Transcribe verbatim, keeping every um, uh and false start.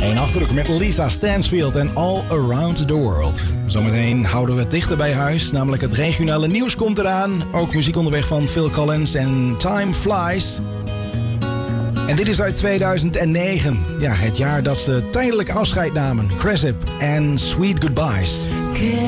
Eén achterdruk met Lisa Stansfield en All Around the World. Zometeen houden we het dichter bij huis, namelijk het regionale nieuws komt eraan. Ook muziek onderweg van Phil Collins en Time Flies. En dit is uit tweeduizend negen. Ja, het jaar dat ze tijdelijk afscheid namen. Cressip en Sweet Goodbyes.